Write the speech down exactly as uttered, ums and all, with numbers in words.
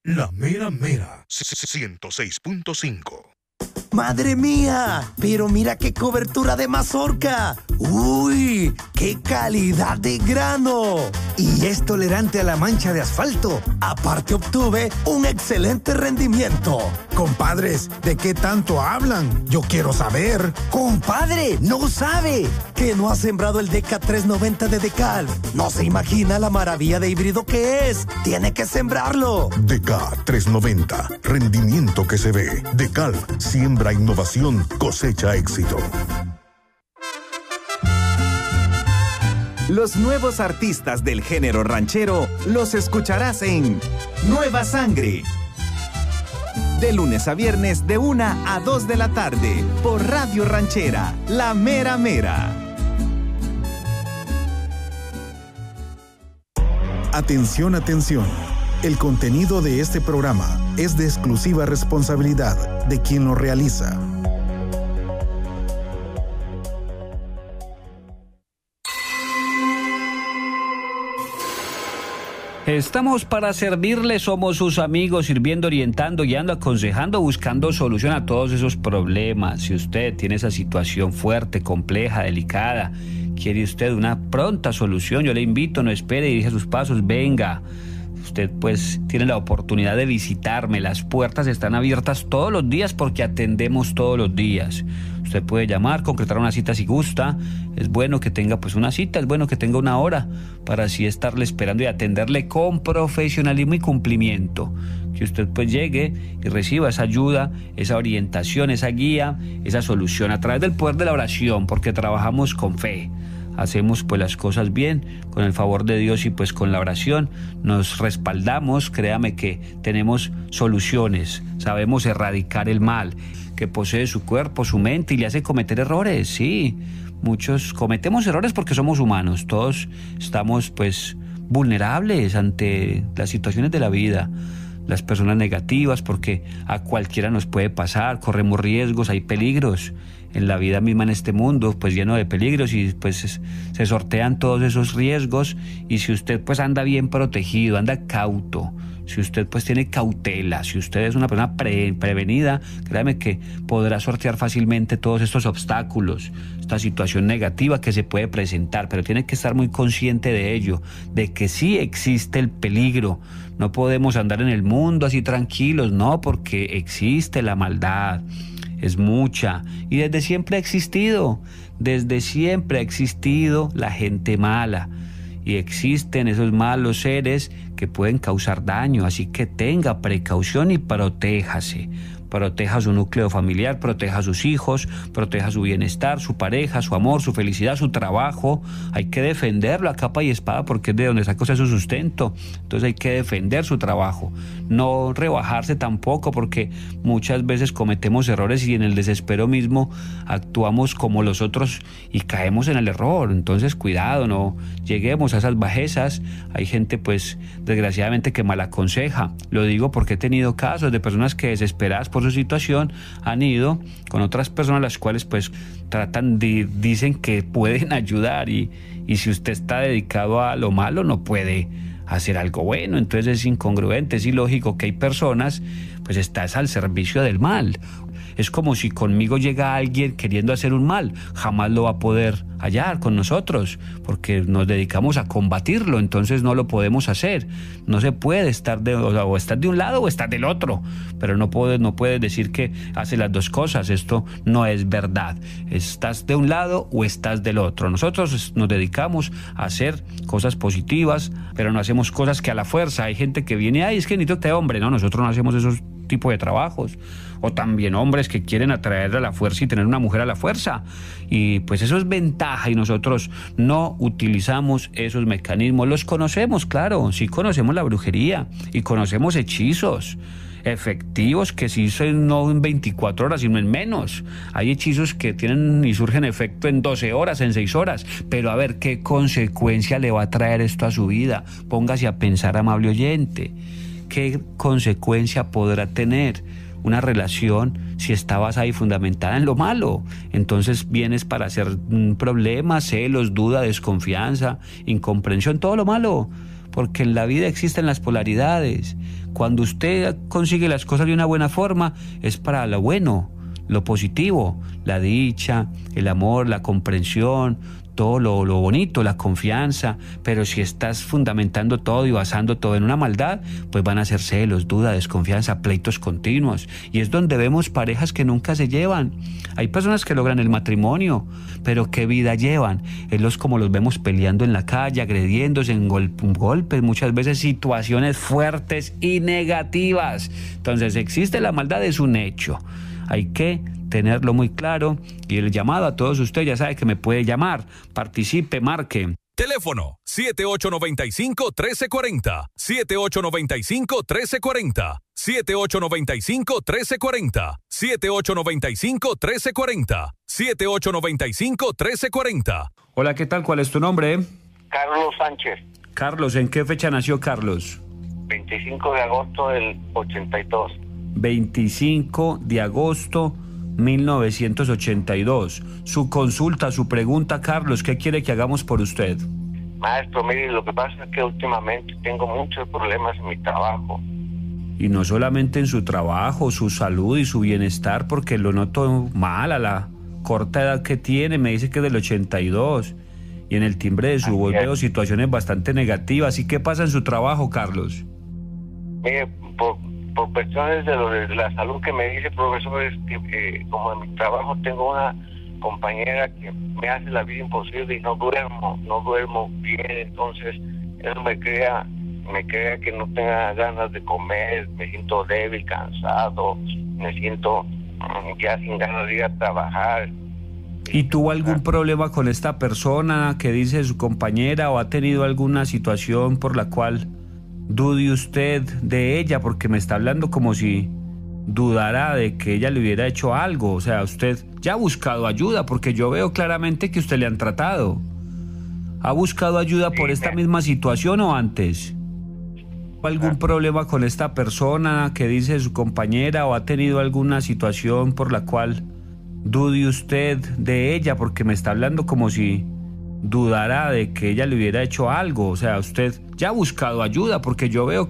La Mera Mera, ciento seis punto cinco. ¡Madre mía! Pero mira qué cobertura de mazorca. ¡Uy! ¡Qué calidad de grano! Y es tolerante a la mancha de asfalto. Aparte obtuve un excelente rendimiento. Compadres, ¿de qué tanto hablan? Yo quiero saber. ¡Compadre! ¡No sabe! ¿Que no ha sembrado el Deca trescientos noventa de Decal? No se imagina la maravilla de híbrido que es. ¡Tiene que sembrarlo! Deca trescientos noventa. Rendimiento que se ve. Decal. Siembra innovación. Cosecha éxito. Los nuevos artistas del género ranchero los escucharás en Nueva Sangre. De lunes a viernes de una a dos de la tarde por Radio Ranchera, La Mera Mera. Atención, atención. El contenido de este programa es de exclusiva responsabilidad de quien lo realiza. Estamos para servirles, somos sus amigos, sirviendo, orientando, guiando, aconsejando, buscando solución a todos esos problemas. Si usted tiene esa situación fuerte, compleja, delicada, quiere usted una pronta solución, yo le invito, no espere, dirija sus pasos, venga. Usted pues tiene la oportunidad de visitarme, las puertas están abiertas todos los días porque atendemos todos los días. Usted puede llamar, concretar una cita si gusta, es bueno que tenga pues una cita, es bueno que tenga una hora para así estarle esperando y atenderle con profesionalismo y cumplimiento. Que usted pues llegue y reciba esa ayuda, esa orientación, esa guía, esa solución a través del poder de la oración, porque trabajamos con fe. Hacemos pues las cosas bien, con el favor de Dios y pues con la oración nos respaldamos, créame que tenemos soluciones, sabemos erradicar el mal que posee su cuerpo, su mente y le hace cometer errores, sí, muchos cometemos errores porque somos humanos, todos estamos pues vulnerables ante las situaciones de la vida, las personas negativas porque a cualquiera nos puede pasar, corremos riesgos, hay peligros en la vida misma en este mundo, pues lleno de peligros y pues se sortean todos esos riesgos y si usted pues anda bien protegido, anda cauto, si usted pues tiene cautela, si usted es una persona pre- prevenida, créame que podrá sortear fácilmente todos estos obstáculos, esta situación negativa que se puede presentar, pero tiene que estar muy consciente de ello, de que sí existe el peligro. No podemos andar en el mundo así tranquilos, no, porque existe la maldad. Es mucha y desde siempre ha existido, desde siempre ha existido la gente mala y existen esos malos seres que pueden causar daño, así que tenga precaución y protéjase. Proteja su núcleo familiar, proteja a sus hijos, proteja su bienestar, su pareja, su amor, su felicidad, su trabajo. Hay que defenderlo a capa y espada porque es de donde saca su sustento. Entonces hay que defender su trabajo. No rebajarse tampoco porque muchas veces cometemos errores y en el desespero mismo actuamos como los otros y caemos en el error. Entonces cuidado, no lleguemos a esas bajezas. Hay gente pues desgraciadamente que mal aconseja. Lo digo porque he tenido casos de personas que desesperadas por su situación han ido con otras personas las cuales pues tratan de, dicen que pueden ayudar y, y si usted está dedicado a lo malo no puede hacer algo bueno, entonces es incongruente, es ilógico que hay personas pues estás al servicio del mal. Es como si conmigo llega alguien queriendo hacer un mal, jamás lo va a poder hallar con nosotros, porque nos dedicamos a combatirlo, entonces no lo podemos hacer. No se puede estar de, o, sea, o estás de un lado o estás del otro, pero no puedes, no puedes decir que hace las dos cosas, esto no es verdad. Estás de un lado o estás del otro. Nosotros nos dedicamos a hacer cosas positivas, pero no hacemos cosas que a la fuerza. Hay gente que viene, ay, es que necesito este hombre, no, nosotros no hacemos esos tipo de trabajos, o también hombres que quieren atraer a la fuerza y tener una mujer a la fuerza, y pues eso es ventaja y nosotros no utilizamos esos mecanismos. Los conocemos, claro, sí conocemos la brujería y conocemos hechizos efectivos que sí son no en veinticuatro horas sino en menos. Hay hechizos que tienen y surgen efecto en doce horas, en seis horas, pero a ver qué consecuencia le va a traer esto a su vida. Póngase a pensar, amable oyente, ¿qué consecuencia podrá tener una relación si está basada y fundamentada en lo malo? Entonces vienes para hacer problemas, celos, duda, desconfianza, incomprensión, todo lo malo. porque en la vida existen las polaridades. Cuando usted consigue las cosas de una buena forma, es para lo bueno, lo positivo, la dicha, el amor, la comprensión, todo lo, lo bonito, la confianza. Pero si estás fundamentando todo y basando todo en una maldad, pues van a ser celos, duda, desconfianza, pleitos continuos. Y es donde vemos parejas que nunca se llevan. Hay personas que logran el matrimonio, pero ¿qué vida llevan? Es los como los vemos peleando en la calle, agrediéndose en gol- golpes, muchas veces situaciones fuertes y negativas. Entonces existe la maldad, es un hecho. Hay que tenerlo muy claro, y el llamado a todos ustedes, ya sabe que me puede llamar, participe, marque. Teléfono siete ocho nueve cinco, uno tres cuatro cero, siete ocho nueve cinco, uno tres cuatro cero, siete ocho nueve cinco, uno tres cuatro cero, siete ocho nueve cinco, uno tres cuatro cero, siete ocho nueve cinco, uno tres cuatro cero. Hola, ¿qué tal? ¿Cuál es tu nombre? Carlos Sánchez. Carlos, ¿en qué fecha nació Carlos? veinticinco de agosto del ochenta y dos. veinticinco de agosto mil novecientos ochenta y dos. Su consulta, su pregunta, Carlos, ¿qué quiere que hagamos por usted? Maestro, mire, lo que pasa es que últimamente tengo muchos problemas en mi trabajo. Y no solamente en su trabajo, su salud y su bienestar, porque lo noto mal a la corta edad que tiene, me dice que es del ochenta y dos, y en el timbre de su voz veo situaciones bastante negativas. ¿Y qué pasa en su trabajo, Carlos? Mire, por, por cuestiones de, lo de la salud que me dice, profesor, es que eh, como en mi trabajo tengo una compañera que me hace la vida imposible y no duermo, no duermo bien, entonces eso me crea, me crea que no tenga ganas de comer, me siento débil, cansado, me siento um, ya sin ganas de ir a trabajar. ¿Y tuvo algún problema con esta persona que dice su compañera, o ha tenido alguna situación por la cual dude usted de ella? Porque me está hablando como si dudara de que ella le hubiera hecho algo. O sea, usted ya ha buscado ayuda, porque yo veo claramente que usted le han tratado. ¿Ha buscado ayuda por esta misma situación o antes? ¿Algún problema con esta persona que dice su compañera, o ha tenido alguna situación por la cual dude usted de ella? Porque me está hablando como si dudara de que ella le hubiera hecho algo. O sea, usted ya ha buscado ayuda, porque yo veo